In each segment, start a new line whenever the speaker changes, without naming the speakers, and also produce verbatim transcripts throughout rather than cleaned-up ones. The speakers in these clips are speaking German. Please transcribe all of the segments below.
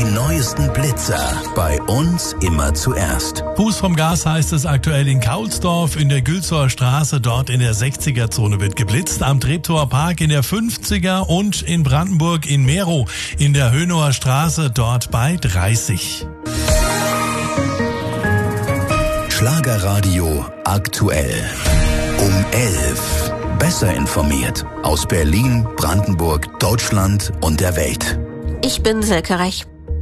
neuesten Blitzer bei uns immer zuerst.
Fuß vom Gas heißt es aktuell in Kaulsdorf, in der Gülzower Straße, dort in der sechziger-Zone wird geblitzt, am Treptower Park in der fünfziger und in Brandenburg in Merow in der Hönower Straße, dort bei dreißig.
Schlagerradio aktuell. Um elf. Besser informiert aus Berlin, Brandenburg, Deutschland und der Welt.
Ich bin Silke Rech.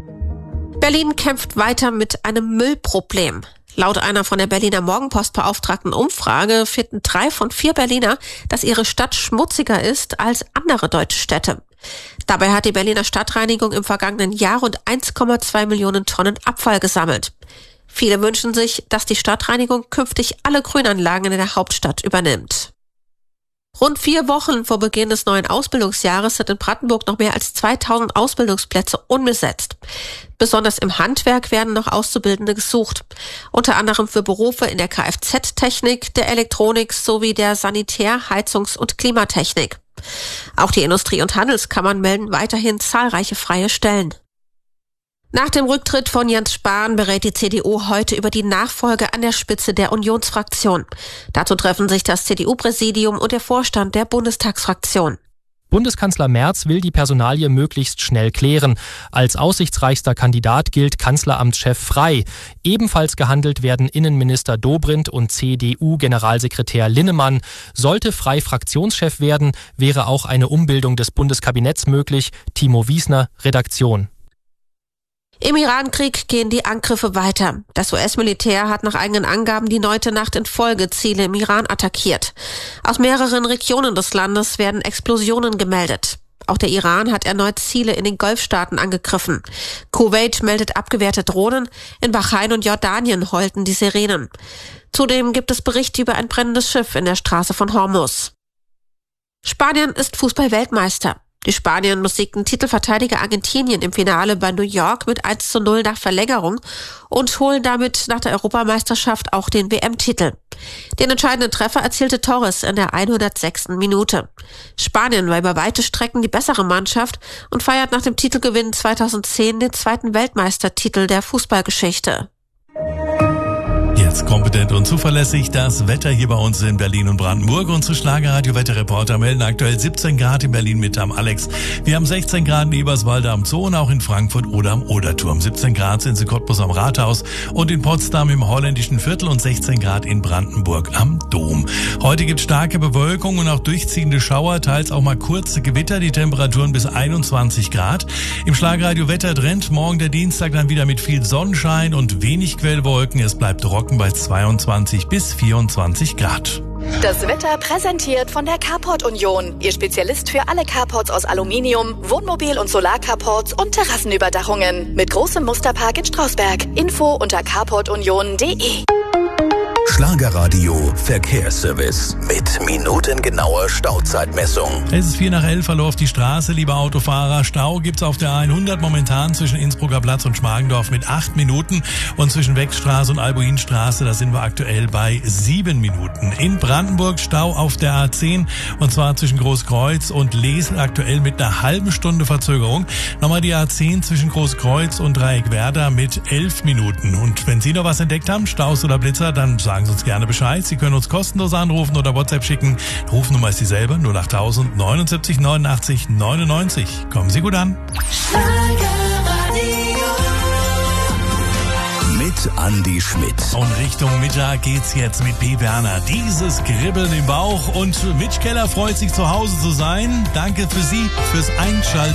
Berlin kämpft weiter mit einem Müllproblem. Laut einer von der Berliner Morgenpost beauftragten Umfrage finden drei von vier Berliner, dass ihre Stadt schmutziger ist als andere deutsche Städte. Dabei hat die Berliner Stadtreinigung im vergangenen Jahr rund eins Komma zwei Millionen Tonnen Abfall gesammelt. Viele wünschen sich, dass die Stadtreinigung künftig alle Grünanlagen in der Hauptstadt übernimmt. Rund vier Wochen vor Beginn des neuen Ausbildungsjahres sind in Brandenburg noch mehr als zweitausend Ausbildungsplätze unbesetzt. Besonders im Handwerk werden noch Auszubildende gesucht. Unter anderem für Berufe in der Kfz-Technik, der Elektronik sowie der Sanitär-, Heizungs- und Klimatechnik. Auch die Industrie- und Handelskammern melden weiterhin zahlreiche freie Stellen. Nach dem Rücktritt von Jens Spahn berät die C D U heute über die Nachfolge an der Spitze der Unionsfraktion. Dazu treffen sich das C D U-Präsidium und der Vorstand der Bundestagsfraktion.
Bundeskanzler Merz will die Personalie möglichst schnell klären. Als aussichtsreichster Kandidat gilt Kanzleramtschef Frey. Ebenfalls gehandelt werden Innenminister Dobrindt und C D U-Generalsekretär Linnemann. Sollte Frey Fraktionschef werden, wäre auch eine Umbildung des Bundeskabinetts möglich. Timo Wiesner, Redaktion.
Im Irankrieg gehen die Angriffe weiter. Das U S-Militär hat nach eigenen Angaben die neunte Nacht in Folge Ziele im Iran attackiert. Aus mehreren Regionen des Landes werden Explosionen gemeldet. Auch der Iran hat erneut Ziele in den Golfstaaten angegriffen. Kuwait meldet abgewehrte Drohnen. In Bahrain und Jordanien heulten die Sirenen. Zudem gibt es Berichte über ein brennendes Schiff in der Straße von Hormuz. Spanien ist Fußball-Weltmeister. Die Spanier besiegten Titelverteidiger Argentinien im Finale bei New York mit eins zu null nach Verlängerung und holen damit nach der Europameisterschaft auch den W M-Titel. Den entscheidenden Treffer erzielte Torres in der hundertsechsten Minute. Spanien war über weite Strecken die bessere Mannschaft und feiert nach dem Titelgewinn zweitausendzehn den zweiten Weltmeistertitel der Fußballgeschichte.
Jetzt kompetent und zuverlässig das Wetter hier bei uns in Berlin und Brandenburg. Und zu Schlagerradio Wetterreporter melden aktuell siebzehn Grad in Berlin mit am Alex. Wir haben sechzehn Grad in Eberswalde am Zoo und auch in Frankfurt oder am Oderturm. siebzehn Grad sind in Cottbus am Rathaus und in Potsdam im holländischen Viertel und sechzehn Grad in Brandenburg am Dom. Heute gibt es starke Bewölkung und auch durchziehende Schauer, teils auch mal kurze Gewitter, die Temperaturen bis einundzwanzig Grad. Im Schlagerradio Wettertrend morgen der Dienstag dann wieder mit viel Sonnenschein und wenig Quellwolken. Es bleibt trocken bei zweiundzwanzig bis vierundzwanzig Grad.
Das Wetter präsentiert von der Carport Union. Ihr Spezialist für alle Carports aus Aluminium, Wohnmobil- und Solarcarports und Terrassenüberdachungen. Mit großem Musterpark in Strausberg. Info unter carport union punkt de.
Schlagerradio Verkehrsservice mit minutengenauer Stauzeitmessung.
Es ist vier nach elf, verläuft die Straße, liebe Autofahrer. Stau gibt's auf der hundert momentan zwischen Innsbrucker Platz und Schmargendorf mit acht Minuten und zwischen Wechstraße und Albuinstraße, da sind wir aktuell bei sieben Minuten. In Brandenburg Stau auf der A zehn und zwar zwischen Großkreuz und Lesel aktuell mit einer halben Stunde Verzögerung. Nochmal die A zehn zwischen Großkreuz und Dreieckwerder mit elf Minuten. Und wenn Sie noch was entdeckt haben, Staus oder Blitzer, dann sagen Sie uns gerne Bescheid. Sie können uns kostenlos anrufen oder WhatsApp schicken. Rufnummer ist dieselbe, null acht null null neunundsiebzig neunundachtzig neunundneunzig. Kommen Sie gut an.
Mit Andi Schmidt.
Und Richtung Mittag geht's jetzt mit B. Werner. Dieses Kribbeln im Bauch und Mitch Keller freut sich zu Hause zu sein. Danke für Sie, fürs Einschalten.